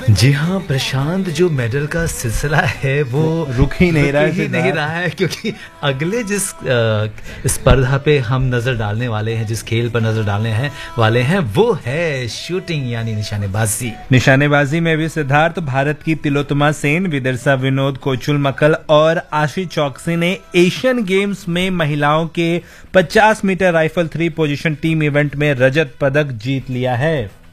जी हाँ प्रशांत, जो मेडल का सिलसिला है वो रुक ही नहीं रहा है क्योंकि अगले जिस स्पर्धा पे हम नजर डालने वाले हैं, जिस खेल पर नजर डालने वाले हैं वो है शूटिंग यानी निशानेबाजी। निशानेबाजी में भी सिद्धार्थ, भारत की तिलोत्तमा सेन, विदिशा विनोद, कोचुल मक्कल और आशी चौकसी ने एशियन गेम्स में महिलाओं के 50 metre rifle 3 position team event में रजत पदक जीत लिया है।